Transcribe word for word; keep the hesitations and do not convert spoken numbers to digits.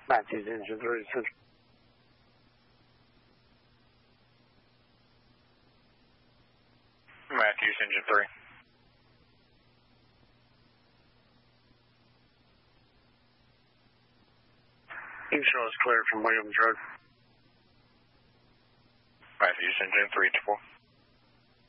Matthews, engine three, Central. Matthews, engine three. You can show us clear from Williams Road. Matthews, engine three to four.